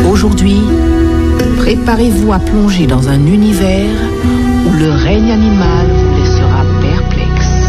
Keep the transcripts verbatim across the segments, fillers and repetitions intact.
Aujourd'hui, préparez-vous à plonger dans un univers où le règne animal vous laissera perplexe.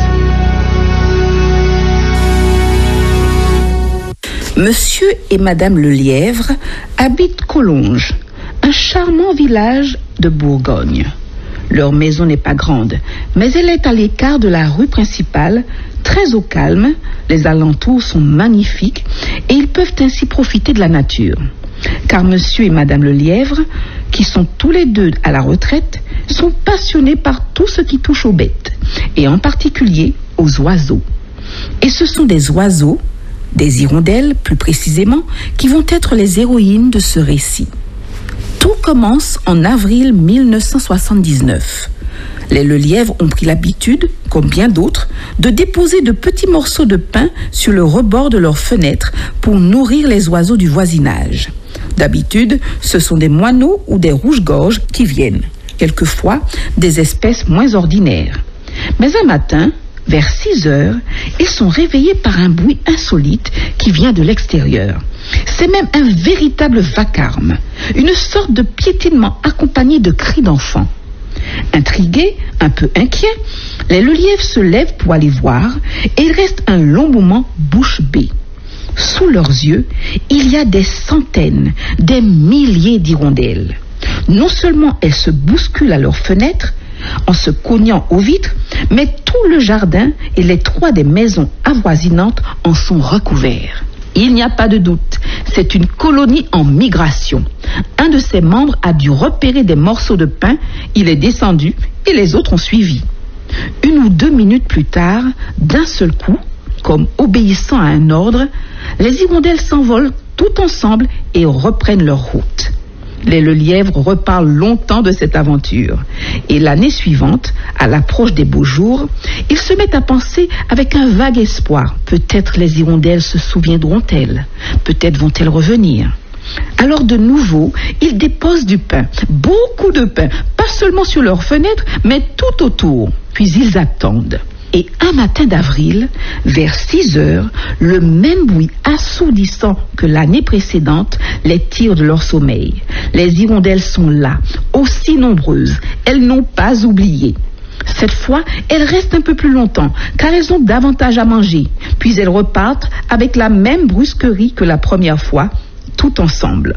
Monsieur et Madame le Lièvre habitent Collonges, un charmant village de Bourgogne. Leur maison n'est pas grande, mais elle est à l'écart de la rue principale, très au calme. Les alentours sont magnifiques et ils peuvent ainsi profiter de la nature. Car Monsieur et Madame le Lièvre, qui sont tous les deux à la retraite, sont passionnés par tout ce qui touche aux bêtes, et en particulier aux oiseaux. Et ce sont des oiseaux, des hirondelles plus précisément, qui vont être les héroïnes de ce récit. Tout commence en avril mille neuf cent soixante-dix-neuf. Les Lelièvre ont pris l'habitude, comme bien d'autres, de déposer de petits morceaux de pain sur le rebord de leurs fenêtres pour nourrir les oiseaux du voisinage. D'habitude, ce sont des moineaux ou des rouges-gorges qui viennent, quelquefois des espèces moins ordinaires. Mais un matin, vers six heures, ils sont réveillés par un bruit insolite qui vient de l'extérieur. C'est même un véritable vacarme, une sorte de piétinement accompagné de cris d'enfants. Intrigués, un peu inquiets, les Lelièvre se lèvent pour aller voir et ils restent un long moment bouche bée. Sous leurs yeux, il y a des centaines, des milliers d'hirondelles. Non seulement elles se bousculent à leurs fenêtres, en se cognant aux vitres, mais tout le jardin et les toits des maisons avoisinantes en sont recouverts. Il n'y a pas de doute, c'est une colonie en migration. Un de ses membres a dû repérer des morceaux de pain, il est descendu et les autres ont suivi. Une ou deux minutes plus tard, d'un seul coup, comme obéissant à un ordre, les hirondelles s'envolent tout ensemble et reprennent leur route. Les Lelièvre reparlent longtemps de cette aventure. Et l'année suivante, à l'approche des beaux jours, ils se mettent à penser avec un vague espoir. Peut-être les hirondelles se souviendront-elles. Peut-être vont-elles revenir. Alors de nouveau, ils déposent du pain, beaucoup de pain, pas seulement sur leurs fenêtres, mais tout autour. Puis ils attendent. Et un matin d'avril, vers six heures, le même bruit assourdissant que l'année précédente les tire de leur sommeil. Les hirondelles sont là, aussi nombreuses. Elles n'ont pas oublié. Cette fois, elles restent un peu plus longtemps, car elles ont davantage à manger. Puis elles repartent avec la même brusquerie que la première fois, tout ensemble.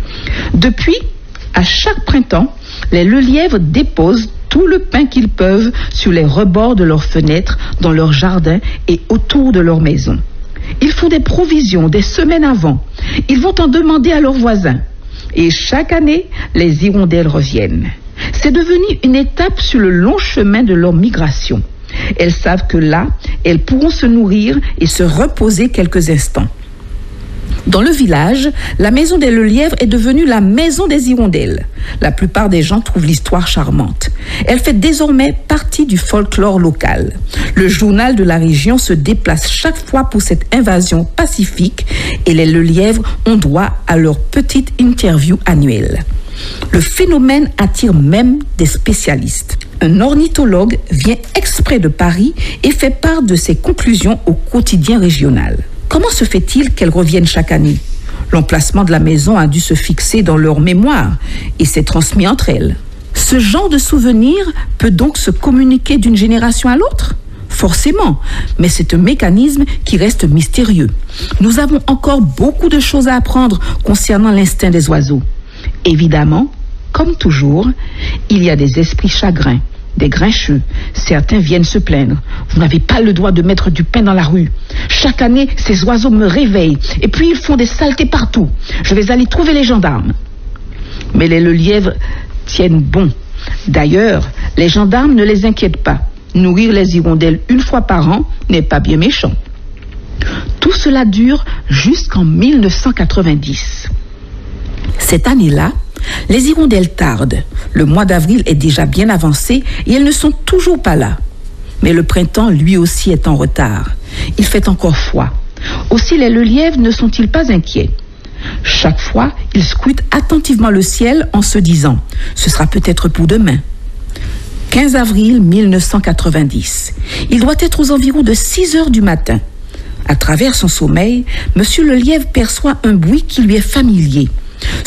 Depuis, à chaque printemps, les Lelièvre déposent tout le pain qu'ils peuvent sur les rebords de leurs fenêtres, dans leur jardin et autour de leur maison. Ils font des provisions des semaines avant. Ils vont en demander à leurs voisins. Et chaque année, les hirondelles reviennent. C'est devenu une étape sur le long chemin de leur migration. Elles savent que là, elles pourront se nourrir et se reposer quelques instants. Dans le village, la maison des Lelièvre est devenue la maison des hirondelles. La plupart des gens trouvent l'histoire charmante. Elle fait désormais partie du folklore local. Le journal de la région se déplace chaque fois pour cette invasion pacifique et les Lelièvre ont droit à leur petite interview annuelle. Le phénomène attire même des spécialistes. Un ornithologue vient exprès de Paris et fait part de ses conclusions au quotidien régional. Comment se fait-il qu'elles reviennent chaque année ? L'emplacement de la maison a dû se fixer dans leur mémoire et s'est transmis entre elles. Ce genre de souvenir peut donc se communiquer d'une génération à l'autre ? Forcément, mais c'est un mécanisme qui reste mystérieux. Nous avons encore beaucoup de choses à apprendre concernant l'instinct des oiseaux. Évidemment, comme toujours, il y a des esprits chagrins, des grincheux. Certains viennent se plaindre. Vous n'avez pas le droit de mettre du pain dans la rue. Chaque année, ces oiseaux me réveillent. Et puis, ils font des saletés partout. Je vais aller trouver les gendarmes. Mais les Lelièvre tiennent bon. D'ailleurs, les gendarmes ne les inquiètent pas. Nourrir les hirondelles une fois par an n'est pas bien méchant. Tout cela dure jusqu'en mille neuf cent quatre-vingt-dix. Cette année-là, les hirondelles tardent. Le mois d'avril est déjà bien avancé et elles ne sont toujours pas là. Mais le printemps, lui aussi, est en retard. Il fait encore froid. Aussi, les Lelièvre ne sont-ils pas inquiets? Chaque fois, ils scrutent attentivement le ciel en se disant « Ce sera peut-être pour demain ». quinze avril mille neuf cent quatre-vingt-dix. Il doit être aux environs de six heures du matin. À travers son sommeil, Monsieur Lelièvre perçoit un bruit qui lui est familier.